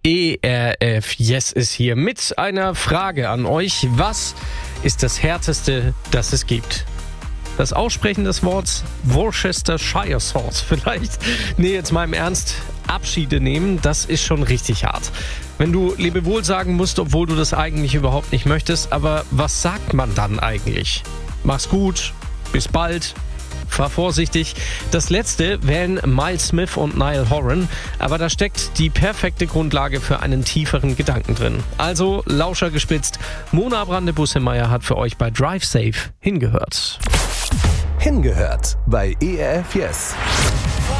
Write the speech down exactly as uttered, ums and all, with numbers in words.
E R F Yes ist hier mit einer Frage an euch. Was ist das Härteste, das es gibt? Das Aussprechen des Wortes Worcestershire Sauce vielleicht? Nee, jetzt mal im Ernst. Abschiede nehmen, das ist schon richtig hart. Wenn du Lebewohl sagen musst, obwohl du das eigentlich überhaupt nicht möchtest, aber was sagt man dann eigentlich? Mach's gut, bis bald, fahr vorsichtig. Das letzte wählen Miles Smith und Niall Horan, aber da steckt die perfekte Grundlage für einen tieferen Gedanken drin. Also, Lauscher gespitzt, Mona Brande-Bussemeier hat für euch bei Drive Safe hingehört. Hingehört bei E R F Yes.